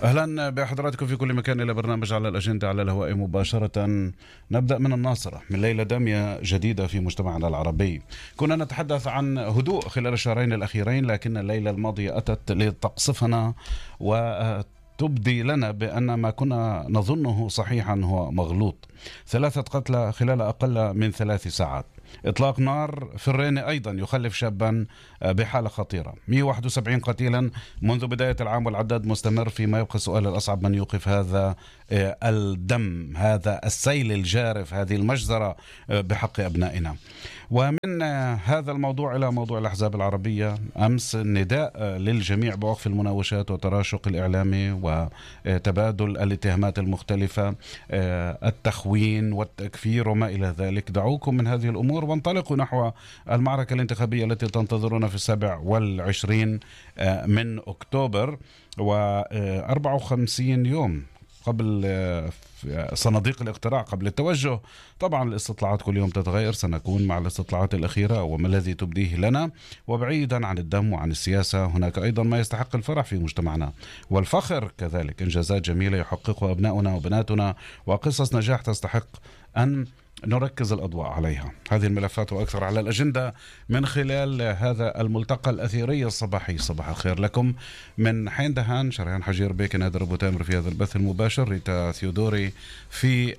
أهلا بحضراتكم في كل مكان إلى برنامج على الأجندة على الهواء مباشرة. نبدأ من الناصرة، من ليلة دامية جديدة في مجتمعنا العربي. كنا نتحدث عن هدوء خلال الشهرين الأخيرين، لكن الليلة الماضية أتت لتقصفنا وتبدي لنا بأن ما كنا نظنه صحيحا هو مغلوط. 3 قتلى خلال أقل من 3 ساعات. إطلاق نار في الرينة أيضا يخلف شابا بحالة خطيرة. 171 قتيلا منذ بداية العام، والعداد مستمر، فيما يبقى السؤال الأصعب: من يوقف هذا الدم، هذا السيل الجارف، هذه المجزرة بحق أبنائنا؟ ومن هذا الموضوع إلى موضوع الأحزاب العربية. أمس نداء للجميع بوقف المناوشات والتراشق الإعلامي وتبادل الاتهامات المختلفة، التخوين والتكفير وما إلى ذلك. دعوكم من هذه الأمور وانطلقوا نحو المعركة الانتخابية التي تنتظرنا في 27 من أكتوبر، و54 يوم قبل صناديق الاقتراع، قبل التوجه. طبعا الاستطلاعات كل يوم تتغير، سنكون مع الاستطلاعات الأخيرة وما الذي تبديه لنا. وبعيدا عن الدم وعن السياسة، هناك أيضا ما يستحق الفرح في مجتمعنا والفخر كذلك، إنجازات جميلة يحققها أبناؤنا وبناتنا، وقصص نجاح تستحق أن نركز الأضواء عليها. هذه الملفات وأكثر على الأجندة من خلال هذا الملتقى الأثيري الصباحي. صباح الخير لكم من حين دهان، شريان حجير بيك، نادر أبو تامر في هذا البث المباشر، ريتا ثيودوري في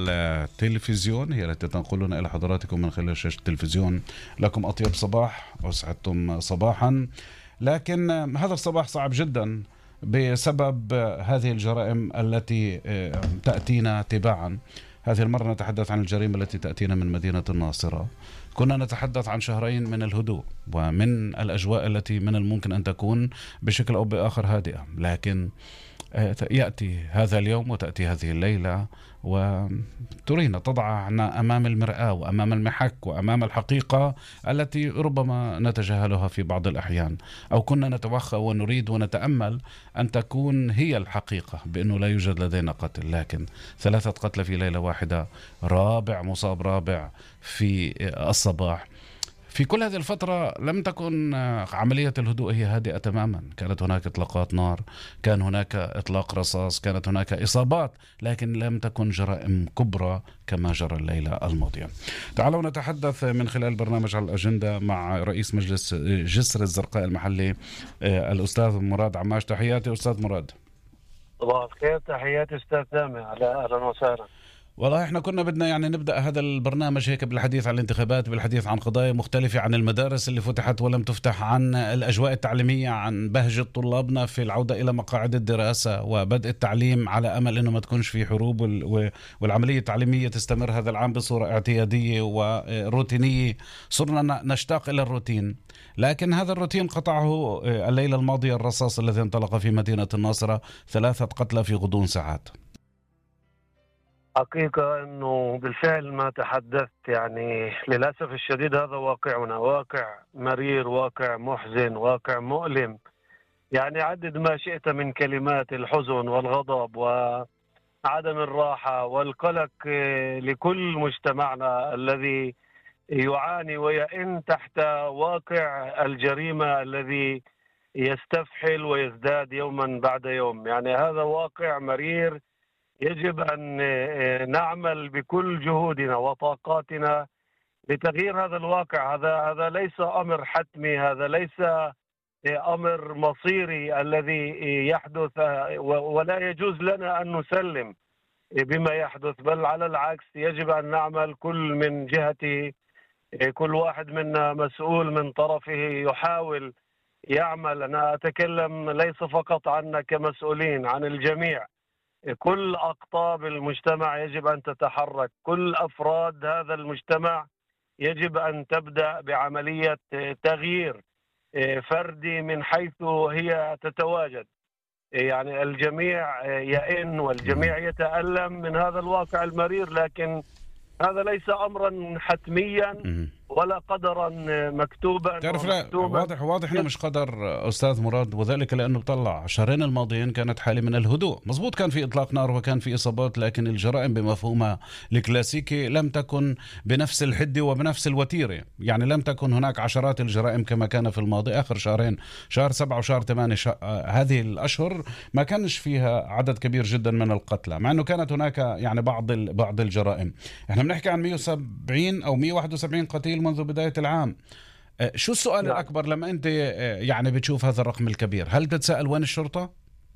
التلفزيون هي التي تنقلنا إلى حضراتكم من خلال شاشة التلفزيون. لكم أطيب صباح، أسعدتم صباحا. لكن هذا الصباح صعب جدا بسبب هذه الجرائم التي تأتينا تباعا. هذه المرة نتحدث عن الجريمة التي تأتينا من مدينة الناصرة. كنا نتحدث عن شهرين من الهدوء ومن الأجواء التي من الممكن أن تكون بشكل أو بآخر هادئة، لكن يأتي هذا اليوم وتأتي هذه الليلة وترينا، تضعنا أمام المرآة وأمام المحك وأمام الحقيقة التي ربما نتجاهلها في بعض الأحيان، أو كنا نتوخى ونريد ونتأمل أن تكون هي الحقيقة بأنه لا يوجد لدينا قتل. لكن 3 قتلى في ليلة واحدة، رابع مصاب رابع في الصباح. في كل هذه الفترة لم تكن عملية الهدوء هي هادئة تماما. كانت هناك إطلاقات نار، كان هناك إطلاق رصاص، كانت هناك إصابات، لكن لم تكن جرائم كبرى كما جرى الليلة الماضية. تعالوا نتحدث من خلال برنامج على الأجندة مع رئيس مجلس جسر الزرقاء المحلي الأستاذ مراد عماش. تحياتي أستاذ مراد. صباح الخير، تحياتي أستاذ سامي، أهلا وسهلا. والله احنا كنا بدنا نبدأ هذا البرنامج هيك بالحديث عن الانتخابات، بالحديث عن قضايا مختلفة، عن المدارس اللي فتحت ولم تفتح، عن الأجواء التعليمية، عن بهجة طلابنا في العودة إلى مقاعد الدراسة وبدء التعليم، على أمل أنه ما تكونش في حروب والعملية التعليمية تستمر هذا العام بصورة اعتيادية وروتينية. صرنا نشتاق إلى الروتين، لكن هذا الروتين قطعه الليلة الماضية الرصاص الذي انطلق في مدينة الناصرة، 3 قتلى في غضون ساعات. حقيقة أنه بالفعل ما تحدثت، للأسف الشديد هذا واقعنا، واقع مرير، واقع محزن، واقع مؤلم. عدد ما شئت من كلمات الحزن والغضب وعدم الراحة والقلق لكل مجتمعنا الذي يعاني ويئن تحت واقع الجريمة الذي يستفحل ويزداد يوما بعد يوم. هذا واقع مرير، يجب أن نعمل بكل جهودنا وطاقاتنا لتغيير هذا الواقع. هذا ليس أمر حتمي، هذا ليس أمر مصيري الذي يحدث، ولا يجوز لنا أن نسلم بما يحدث، بل على العكس يجب أن نعمل كل من جهته. كل واحد منا مسؤول من طرفه، يحاول يعمل. أنا أتكلم ليس فقط عنا كمسؤولين، عن الجميع. كل أقطاب المجتمع يجب أن تتحرك، كل أفراد هذا المجتمع يجب أن تبدأ بعملية تغيير فردي من حيث هي تتواجد. الجميع يئن والجميع يتألم من هذا الواقع المرير، لكن هذا ليس أمرا حتميا ولا قدرا مكتوبا تعرف، لا ومكتوبا. واضح انه مش قدر استاذ مراد، وذلك لانه طلع الشهرين الماضيين كانت حاله من الهدوء، مزبوط، كان في اطلاق نار وكان في اصابات، لكن الجرائم بمفهومها الكلاسيكي لم تكن بنفس الحده وبنفس الوتيره، يعني لم تكن هناك عشرات الجرائم كما كان في الماضي. اخر شهرين، شهر 7 وشهر 8، هذه الاشهر ما كانش فيها عدد كبير جدا من القتلى، مع انه كانت هناك يعني بعض الجرائم. احنا بنحكي عن 170 او 171 قتيل منذ بدايه العام. شو السؤال نعم. الأكبر لما أنت يعني بتشوف هذا الرقم الكبير؟ هل تتساءل وين الشرطة؟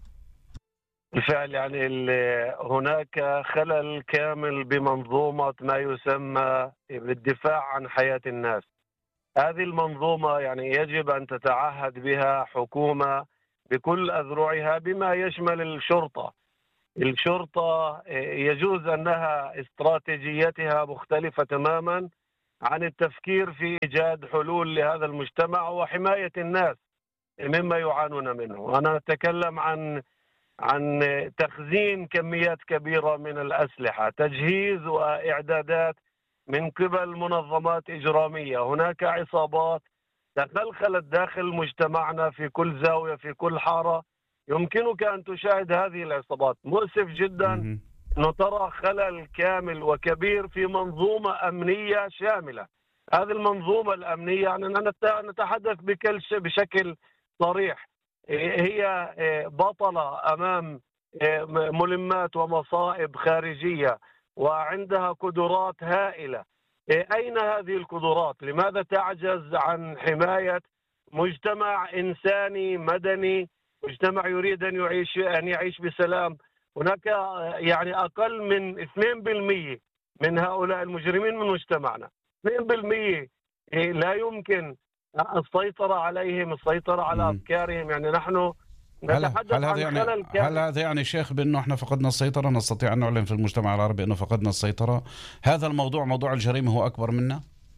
بالفعل يعني هناك خلل كامل بمنظومة ما يسمى بالدفاع عن حياة الناس. هذه المنظومة يعني يجب أن تتعهد بها حكومة بكل أذرعها بما يشمل الشرطة. الشرطة يجوز أنها استراتيجيتها مختلفة تماما عن التفكير في إيجاد حلول لهذا المجتمع وحماية الناس مما يعانون منه. أنا أتكلم عن تخزين كميات كبيرة من الأسلحة، تجهيز وإعدادات من قبل منظمات إجرامية. هناك عصابات تخلخلت داخل مجتمعنا في كل زاوية في كل حارة، يمكنك أن تشاهد هذه العصابات. مؤسف جدا أنه ترى خلل كامل وكبير في منظومة أمنية شاملة. هذه المنظومة الأمنية يعني نتحدث بشكل صريح، هي بطلة أمام ملمات ومصائب خارجية وعندها قدرات هائلة. أين هذه القدرات؟ لماذا تعجز عن حماية مجتمع إنساني مدني، مجتمع يريد أن يعيش بسلام؟ هناك يعني أقل من 2% من هؤلاء المجرمين من مجتمعنا، 2% لا يمكن السيطرة عليهم، السيطرة على أفكارهم. يعني نحن نتحدث عن خلل كامل. هل هذا يعني شيخ بأنه احنا فقدنا السيطرة؟ نستطيع أن نعلن في المجتمع العربي أنه فقدنا السيطرة؟ هذا الموضوع، موضوع الجريمة، هو أكبر منا؟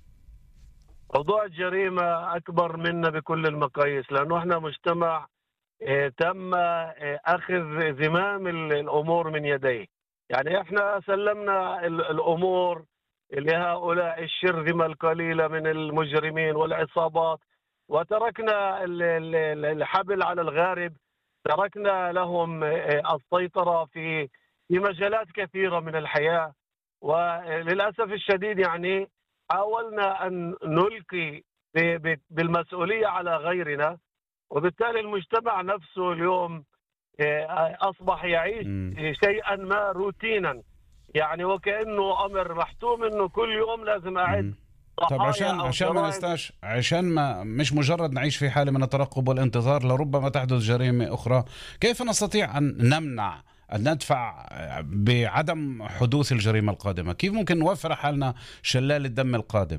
موضوع الجريمة أكبر منا بكل المقاييس، لأنه احنا مجتمع تم أخذ زمام الأمور من يديه. يعني احنا سلمنا الأمور لهؤلاء الشرذمة القليلة من المجرمين والعصابات، وتركنا الحبل على الغارب، تركنا لهم السيطرة في مجالات كثيرة من الحياة. وللأسف الشديد يعني حاولنا أن نلقي بالمسؤولية على غيرنا، وبالتالي المجتمع نفسه اليوم أصبح يعيش شيئا ما روتينا، يعني وكأنه أمر محتوم أنه كل يوم لازم أعد. طب عشان ما نستاش، عشان ما مش مجرد نعيش في حالة من الترقب والانتظار لربما تحدث جريمة أخرى، كيف نستطيع أن نمنع، أن ندفع بعدم حدوث الجريمة القادمة؟ كيف ممكن نوفر حالنا شلال الدم القادم؟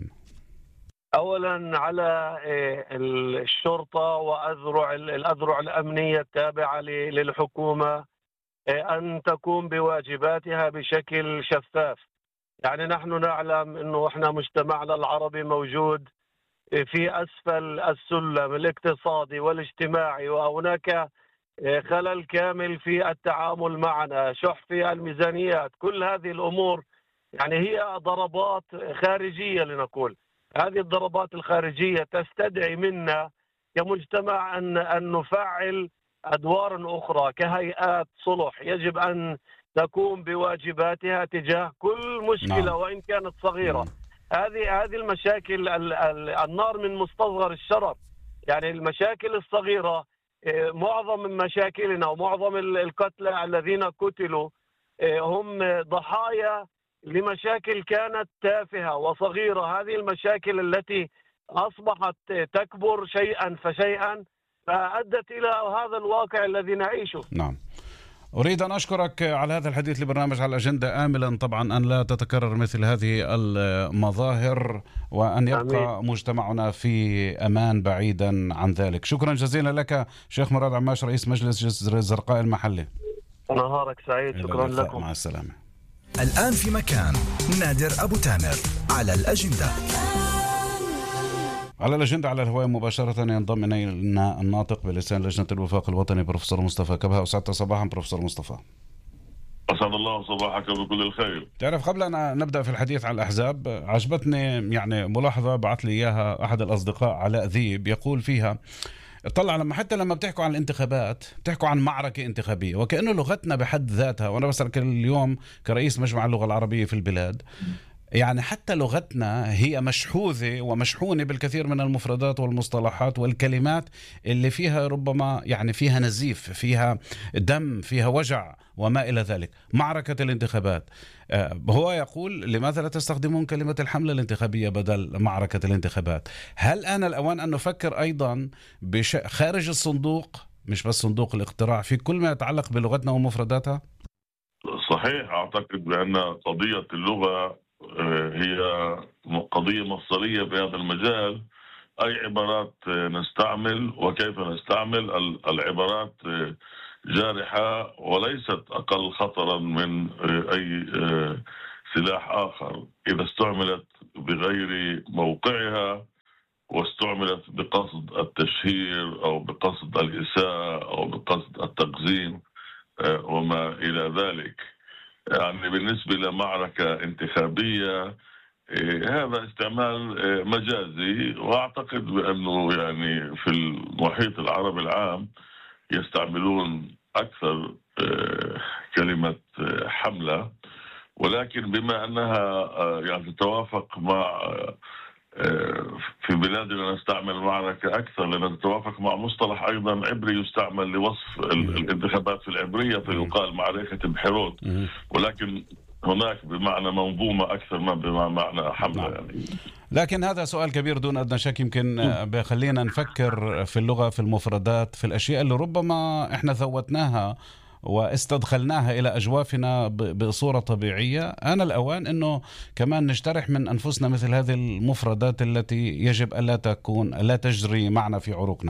أولا على الشرطة والأذرع الأمنية التابعة للحكومة أن تقوم بواجباتها بشكل شفاف. يعني نحن نعلم أنه إحنا مجتمعنا العربي موجود في أسفل السلم الاقتصادي والاجتماعي، وهناك خلل كامل في التعامل معنا، شح في الميزانيات. كل هذه الأمور يعني هي ضربات خارجية لنقول. هذه الضربات الخارجية تستدعي منا كمجتمع أن نفعل أدوار أخرى كهيئات صلح، يجب أن تقوم بواجباتها تجاه كل مشكلة وإن كانت صغيرة. هذه المشاكل، النار من مستصغر الشرر. يعني المشاكل الصغيرة، معظم من مشاكلنا ومعظم القتلى الذين قتلوا هم ضحايا لمشاكل كانت تافهة وصغيرة. هذه المشاكل التي أصبحت تكبر شيئا فشيئا فأدت إلى هذا الواقع الذي نعيشه. نعم. أريد أن أشكرك على هذا الحديث لبرنامج على الأجندة، آملا طبعا أن لا تتكرر مثل هذه المظاهر، وأن يبقى مجتمعنا في أمان بعيدا عن ذلك. شكرا جزيلا لك شيخ مراد عماش، رئيس مجلس جسر الزرقاء المحلي. نهارك سعيد، شكرا لكم. مع السلامة. الآن في مكان نادر أبو تامر على الأجندة. على الأجندة على الهواء مباشرة ينضم إلينا الناطق بلسان لجنة الوفاق الوطني بروفيسور مصطفى كبهة. وسعدت صباحا بروفيسور مصطفى. أسعد الله صباحك بكل الخير. تعرف، قبل أن نبدأ في الحديث عن الأحزاب، عجبتني يعني ملاحظة بعث لي إياها أحد الأصدقاء علاء ذيب، يقول فيها: طلع لما بتحكوا عن الانتخابات بتحكوا عن معركة انتخابية، وكأنه لغتنا بحد ذاتها، وأنا بسألك اليوم كرئيس مجمع اللغة العربية في البلاد، يعني حتى لغتنا هي مشحوذة ومشحونة بالكثير من المفردات والمصطلحات والكلمات اللي فيها ربما يعني فيها نزيف، فيها دم، فيها وجع وما إلى ذلك. معركة الانتخابات، هو يقول: لماذا لا تستخدمون كلمة الحملة الانتخابية بدل معركة الانتخابات؟ هل آن الأوان أن نفكر أيضا خارج الصندوق، مش بس صندوق الاقتراع، في كل ما يتعلق بلغتنا ومفرداتها؟ صحيح، أعتقد بأن قضية اللغة هي قضية مفصلية بهذا المجال. أي عبارات نستعمل وكيف نستعمل العبارات جارحة وليست أقل خطرا من أي سلاح آخر إذا استعملت بغير موقعها واستعملت بقصد التشهير أو بقصد الإساءة أو بقصد التقزيم وما إلى ذلك. يعني بالنسبة لمعركة انتخابية، هذا استعمال مجازي، وأعتقد بأنه يعني في المحيط العربي العام يستعملون أكثر كلمة حملة، ولكن بما أنها يعني تتوافق مع في بلادنا نستعمل معركة أكثر لأنها تتوافق مع مصطلح أيضا عبري يستعمل لوصف الانتخابات في العبرية، فيقال معركة بحيروت، ولكن هناك بمعنى منظومة أكثر ما بمعنى حملة يعني. لكن هذا سؤال كبير دون أدنى شك، يمكن بخلينا نفكر في اللغة، في المفردات، في الأشياء اللي ربما إحنا ذوتناها واستدخلناها إلى أجوافنا بصورة طبيعية. أنا الأوان أنه كمان نجترح من أنفسنا مثل هذه المفردات التي يجب ألا تجري معنا في عروقنا.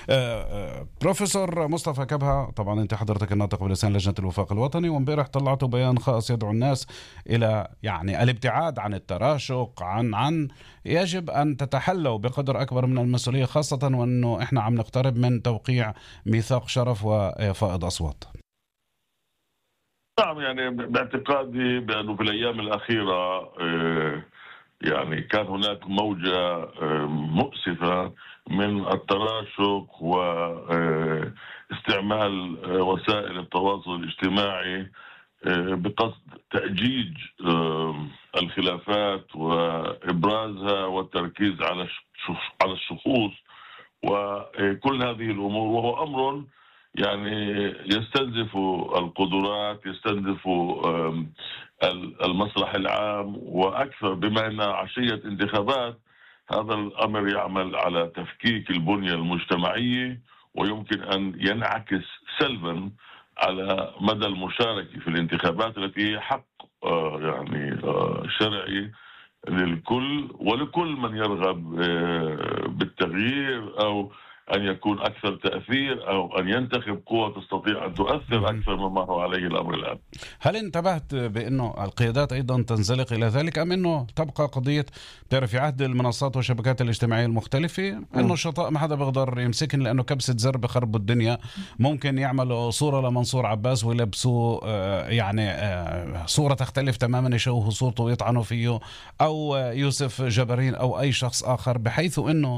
بروفيسور مصطفى كبهة، طبعا أنت حضرتك الناطق بلسان لجنة الوفاق الوطني، وامبارح طلعتوا بيان خاص يدعو الناس إلى يعني الابتعاد عن التراشق، عن يجب أن تتحلوا بقدر أكبر من المسؤولية، خاصة وأنه إحنا عم نقترب من توقيع ميثاق شرف وفائض أصوات. نعم، يعني باعتقادي بأنه في الأيام الأخيرة يعني كان هناك موجة مؤسفة من التراشق واستعمال وسائل التواصل الاجتماعي بقصد تأجيج الخلافات وإبرازها والتركيز على الشخوص وكل هذه الأمور، وهو أمر يعني يستنزف القدرات، يستنزف المصلح العام، وأكثر بما أن عشية انتخابات هذا الأمر يعمل على تفكيك البنية المجتمعية، ويمكن أن ينعكس سلبا على مدى المشاركة في الانتخابات التي هي حق يعني شرعي للكل ولكل من يرغب بالتغيير أو أن يكون أكثر تأثير أو أن ينتخب قوة تستطيع أن تؤثر أكثر مما هو عليه الأمر الآن. هل انتبهت بأنه القيادات أيضا تنزلق إلى ذلك، أم أنه تبقى قضية تعرف في عهد المنصات والشبكات الاجتماعية المختلفة أنه الشطاء ما حدا بيقدر يمسكن لأنه كبسة زر بخربوا الدنيا؟ ممكن يعملوا صورة لمنصور عباس ويلبسوا يعني صورة تختلف تماما، يشوهوا صورته ويطعنوا فيه، أو يوسف جبرين أو أي شخص آخر، بحيث أنه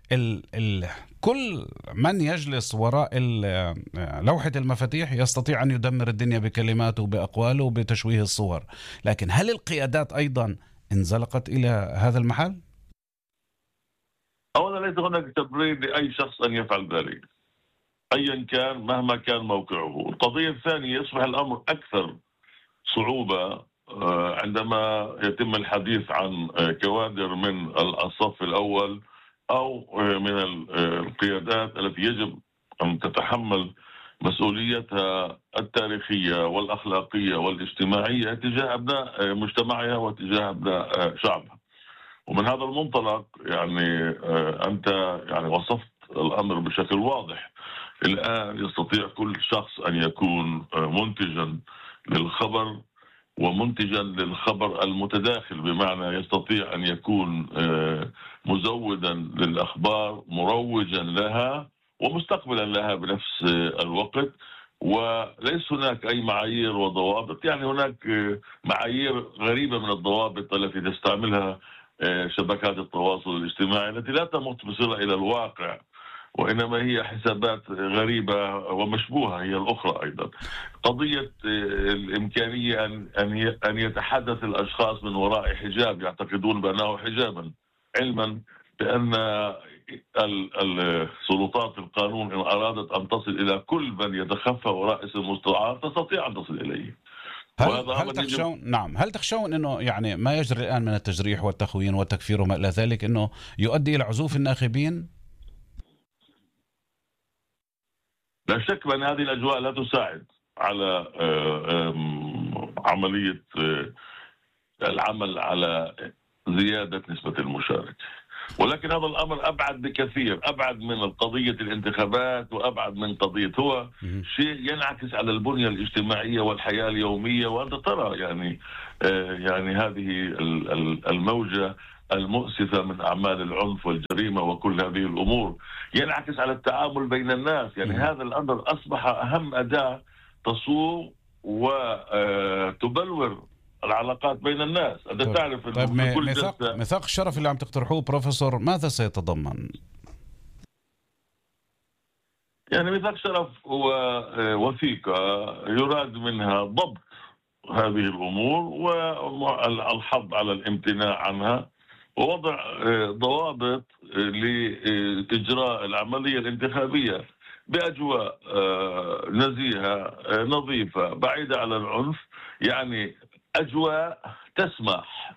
كل من يجلس وراء لوحة المفاتيح يستطيع أن يدمر الدنيا بكلماته وبأقواله وبتشويه الصور. لكن هل القيادات أيضا انزلقت إلى هذا المحل؟ أولا ليس هناك تبرير لأي شخص أن يفعل ذلك أيا كان مهما كان موقعه. القضية الثانية، يصبح الأمر أكثر صعوبة عندما يتم الحديث عن كوادر من الصف الأول أو من القيادات التي يجب أن تتحمل مسؤوليتها التاريخية والأخلاقية والاجتماعية تجاه أبناء مجتمعها وتجاه أبناء شعبها. ومن هذا المنطلق يعني أنت يعني وصفت الأمر بشكل واضح. الآن يستطيع كل شخص أن يكون منتجا للخبر ومنتجا للخبر المتداخل، بمعنى يستطيع أن يكون مزودا للأخبار، مروجا لها ومستقبلا لها بنفس الوقت، وليس هناك أي معايير وضوابط. يعني هناك معايير غريبة من الضوابط التي تستعملها شبكات التواصل الاجتماعي التي لا تمت بصلة إلى الواقع، وإنما هي حسابات غريبة ومشبوهة هي الأخرى أيضا. قضية الإمكانية أن يتحدث الأشخاص من وراء حجاب يعتقدون بأنه حجابا، علما بأن السلطات القانون إن أرادت أن تصل إلى كل من يتخفى وراء اسم مستعار تستطيع أن تصل إليه. هل تخشون أنه يعني ما يجري الآن من التجريح والتخوين والتكفير وما إلى ذلك أنه يؤدي إلى عزوف الناخبين؟ لا شك بأن هذه الأجواء لا تساعد على عملية العمل على زيادة نسبة المشاركة، ولكن هذا الأمر أبعد بكثير، أبعد من قضية الانتخابات وأبعد من قضية، هو شيء ينعكس على البنية الاجتماعية والحياة اليومية. وأنت ترى يعني هذه الموجة المؤسفة من أعمال العنف والجريمة وكل هذه الأمور ينعكس على التعامل بين الناس. يعني هذا الأمر أصبح أهم أداة تصوغ وتبلور العلاقات بين الناس. أنت تعرف طيب ميثاق الشرف اللي عم تقترحوه بروفيسور ماذا سيتضمن؟ يعني ميثاق شرف هو وثيقة يراد منها ضبط هذه الأمور والحض على الامتناع عنها ووضع ضوابط لإجراء العملية الانتخابية بأجواء نزيهة نظيفة بعيدة عن العنف، يعني أجواء تسمح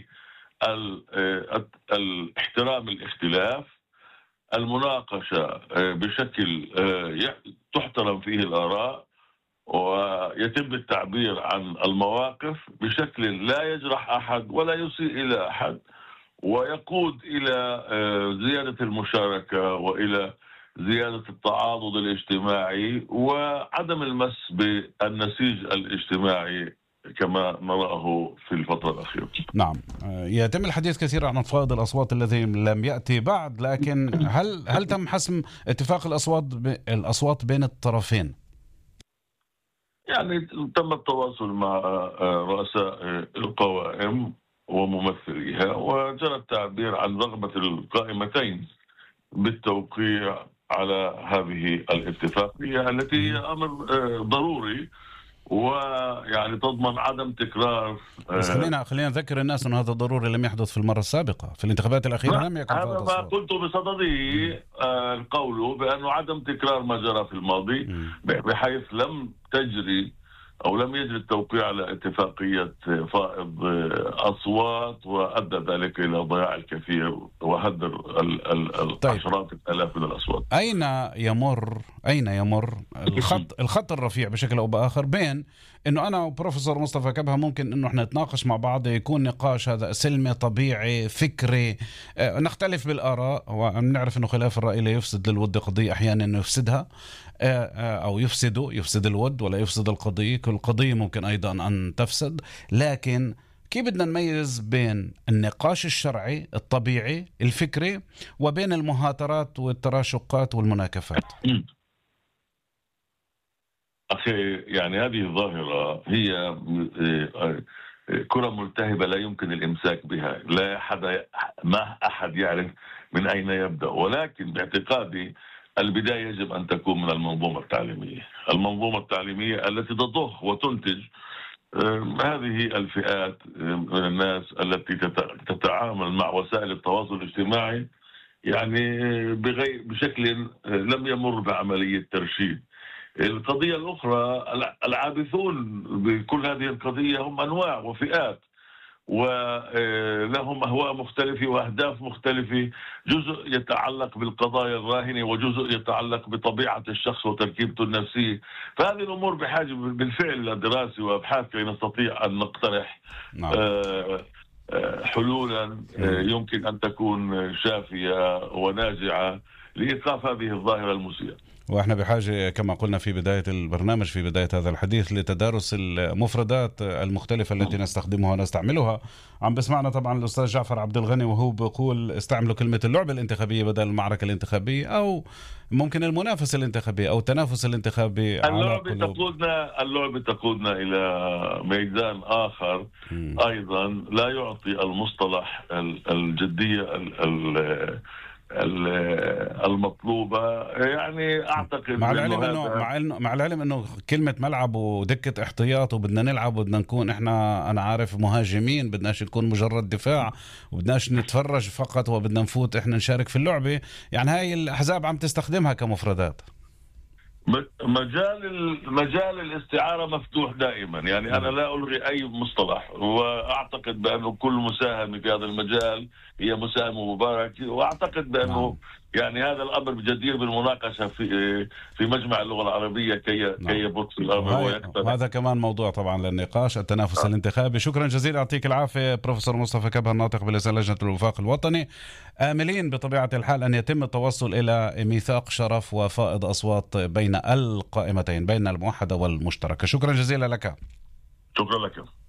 بالاحترام الاختلاف، المناقشة بشكل تحترم فيه الآراء ويتم التعبير عن المواقف بشكل لا يجرح أحد ولا يسيء إلى أحد، ويقود إلى زيادة المشاركة وإلى زيادة التعاضد الاجتماعي وعدم المس بالنسيج الاجتماعي كما نراه في الفترة الأخيرة. نعم، يتم الحديث كثيرا عن فائض الأصوات الذي لم يأتي بعد، لكن هل تم حسم اتفاق الأصوات بين الطرفين؟ يعني تم التواصل مع رؤساء القوائم وممثليها وجرى التعبير عن رغبة القائمتين بالتوقيع على هذه الاتفاقية التي هي أمر ضروري ويعني تضمن عدم تكرار. بس خلينا نذكر الناس أنه هذا ضروري لم يحدث في المرة السابقة في الانتخابات الأخيرة، لم يكن هذا ما قلت بصدده القول بأنه عدم تكرار ما جرى في الماضي بحيث لم تجري أو لم يجري التوقيع على اتفاقية فائض أصوات وأدى ذلك إلى ضياع الكثير وهدر عشرات الآلاف من الأصوات. أين يمر الخط الرفيع بشكل أو بآخر بين إنه أنا وبروفيسور مصطفى كبهة ممكن إنه إحنا نتناقش مع بعض، يكون نقاش هذا سلمي طبيعي فكري، نختلف بالآراء ونعرف إنه خلاف الرأي لا يفسد للود قضية، أحيانا إنه يفسدها أو يفسد الود ولا يفسد القضية، كل قضية ممكن أيضا أن تفسد. لكن كيف بدنا نميز بين النقاش الشرعي الطبيعي الفكري وبين المهاترات والتراشقات والمناكفات؟ أخي يعني هذه الظاهرة هي كرة ملتهبة لا يمكن الإمساك بها، ما أحد يعرف من أين يبدأ، ولكن باعتقادي البداية يجب أن تكون من المنظومة التعليمية التي تضخ وتنتج هذه الفئات من الناس التي تتعامل مع وسائل التواصل الاجتماعي يعني بشكل لم يمر بعملية ترشيد. القضية الأخرى العابثون بكل هذه القضية هم أنواع وفئات ولهم أهواء مختلفة وأهداف مختلفة، جزء يتعلق بالقضايا الراهنة وجزء يتعلق بطبيعة الشخص وتركيبته النفسية. فهذه الأمور بحاجة بالفعل إلى دراسة وأبحاث كي نستطيع أن نقترح حلولا يمكن أن تكون شافية وناجعة لإيقاف هذه الظاهرة المسيئة. وإحنا بحاجة كما قلنا في بداية البرنامج، في بداية هذا الحديث، لتدارس المفردات المختلفة التي نستخدمها ونستعملها. عم بسمعنا طبعا الأستاذ جعفر عبد الغني وهو بيقول استعملوا كلمة اللعبة الانتخابية بدل المعركة الانتخابية، أو ممكن المنافسة الانتخابية أو التنافس الانتخابي. اللعبة تقودنا إلى ميدان آخر أيضا لا يعطي المصطلح الجدية المطلوبة. يعني أعتقد مع العلم أنه كلمة ملعب ودكة احتياط وبدنا نلعب وبدنا نكون إحنا، أنا عارف، مهاجمين، بدناش نكون مجرد دفاع وبدناش نتفرج فقط وبدنا نفوت إحنا نشارك في اللعبة. يعني هاي الأحزاب عم تستخدمها كمفردات. مجال الاستعارة مفتوح دائما. يعني أنا لا ألغي أي مصطلح، وأعتقد بأنه كل مساهمة في هذا المجال هي مساهمة مباركة، وأعتقد بأنه يعني هذا الأمر جدير بالمناقشة في مجمع اللغة العربية كي يبط في الأمر ويكتب. وهذا كمان موضوع طبعا للنقاش، التنافس الانتخابي. شكرا جزيلا، يعطيك العافية بروفيسور مصطفى كبهة، الناطق بلسان لجنة الوفاق الوطني. آملين بطبيعة الحال أن يتم التوصل إلى ميثاق شرف وفائض أصوات بين القائمتين، بين الموحدة والمشتركة. شكرا جزيلا لك. شكرا لك.